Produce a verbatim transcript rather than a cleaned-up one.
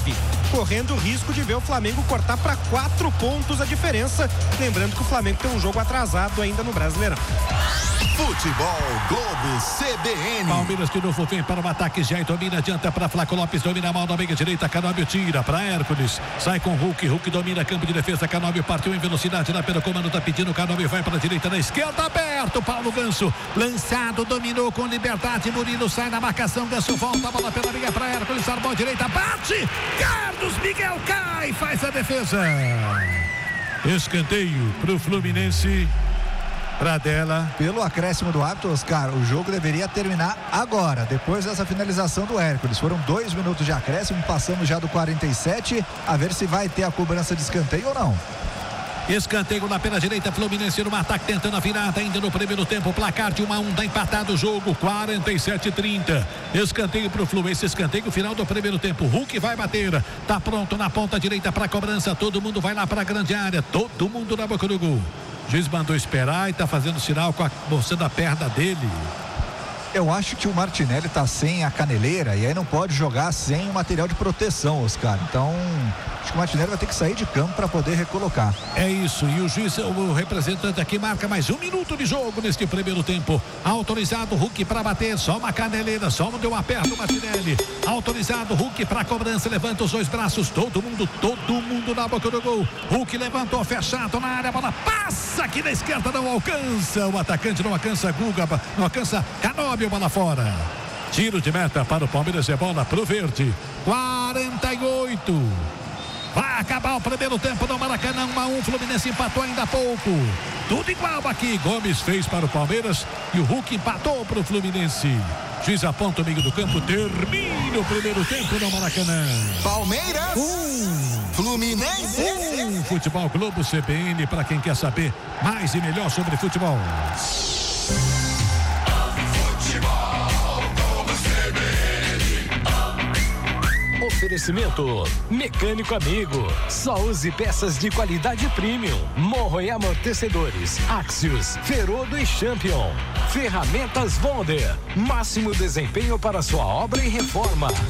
nove, correndo o risco de ver o Flamengo cortar para quatro pontos a diferença. Lembrando que o Flamengo tem um jogo atrasado ainda no Brasileirão. Futebol Globo C B N. Palmeiras de novo vem para o ataque, já domina, adianta para Flaco Lopes, domina a mão na meia direita, Canóbio tira para Hércules, sai com Hulk, Hulk domina campo de defesa, Canóbio partiu em velocidade lá pelo comando, tá pedindo, Canóbio vai para a direita, na esquerda, aberto, Paulo Ganso, lançado, dominou com liberdade, Murilo sai na marcação, Ganso volta, a bola pela meia para Hércules, armou a direita, bate, Carlos Miguel cai, faz a defesa. Escanteio pro Fluminense. Pradella. Pelo acréscimo do árbitro, Oscar, o jogo deveria terminar agora, depois dessa finalização do Hércules. Foram dois minutos de acréscimo, passamos já do quarenta e sete, a ver se vai ter a cobrança de escanteio ou não. Escanteio na pela direita, Fluminense no ataque, tentando a virada ainda no primeiro tempo, placar de um a um, tá empatado o jogo, quarenta e sete a trinta. Escanteio pro Fluminense, escanteio final do primeiro tempo, Hulk vai bater, tá pronto na ponta direita pra cobrança, todo mundo vai lá pra grande área, todo mundo na boca do gol. O juiz mandou esperar e tá fazendo sinal com a moçando a perna dele. Eu acho que o Martinelli tá sem a caneleira e aí não pode jogar sem o material de proteção, Oscar. Então, acho que o Martinelli vai ter que sair de campo para poder recolocar. É isso, e o juiz, o representante aqui marca mais um minuto de jogo neste primeiro tempo. Autorizado Hulk para bater, só uma caneleira, só não deu aperto o Martinelli. Autorizado Hulk para cobrança, levanta os dois braços, todo mundo, todo mundo na boca do gol. Hulk levantou, fechado na área, a bola passa aqui na esquerda, não alcança. O atacante não alcança Guga, não alcança Canóbio, bola fora. Tiro de meta para o Palmeiras, é bola pro verde. quarenta e oito. Vai acabar o primeiro tempo no Maracanã, um a um, Fluminense empatou ainda há pouco. Tudo igual aqui, Gomes fez para o Palmeiras e o Hulk empatou para o Fluminense. Juiz aponta o meio do campo, termina o primeiro tempo no Maracanã. Palmeiras um, Fluminense um. Futebol Globo C B N, para quem quer saber mais e melhor sobre futebol. Oferecimento Mecânico Amigo. Só use peças de qualidade premium. Morro e amortecedores Axios, Ferodo e Champion. Ferramentas Wonder. Máximo desempenho para sua obra e reforma.